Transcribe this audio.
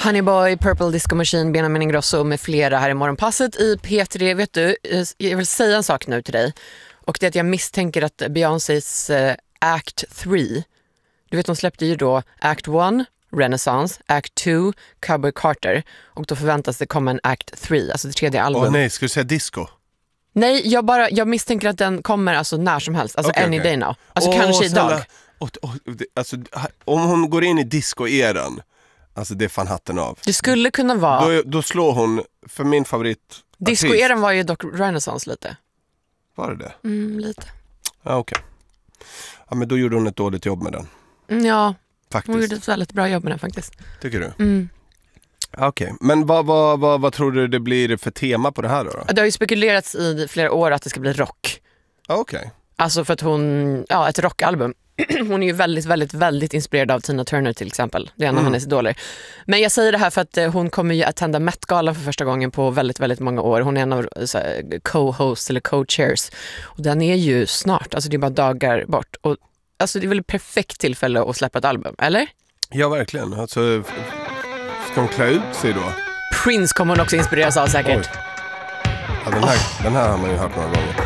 Honeyboy, Purple Disco Machine, Benjamin Ingrosso med flera här i morgonpasset i P3. Vet du, jag vill säga en sak nu till dig. Och det är att jag misstänker att Beyoncés Act 3, du vet hon släppte ju då Act 1, Renaissance, Act 2, Cowboy Carter. Och då förväntas det komma en Act 3, alltså det tredje albumet. Nej, ska du säga disco? Nej, jag misstänker att den kommer alltså när som helst. Alltså any day now. Alltså kanske idag. Alltså, om hon går in i disco-eran, alltså det är fan hatten av. Det skulle kunna vara... Då slår hon, för min favorit... Disco-eran var ju dock Renaissance lite. Var det det? Lite. Ja, okej. Ja, men då gjorde hon ett dåligt jobb med den. Ja, faktiskt. hon gjorde ett väldigt bra jobb med den faktiskt. Tycker du? Okej, men vad tror du det blir för tema på det här då? Det har ju spekulerats i flera år att det ska bli rock. Okej. Alltså för att hon, ett rockalbum. Hon är ju väldigt, väldigt, väldigt inspirerad av Tina Turner till exempel. Det är en av hennes idoler. Men jag säger det här för att hon kommer ju attenda Met-gala för första gången på väldigt, väldigt många år. Hon är en av co-hosts eller co-chairs. Och den är ju snart, alltså det är bara dagar bort. Och alltså det är väl ett perfekt tillfälle att släppa ett album, eller? Ja, verkligen. Alltså, ska hon klä ut sig då? Prince kommer hon också inspireras av säkert. Ja, den här har man ju hört några gånger.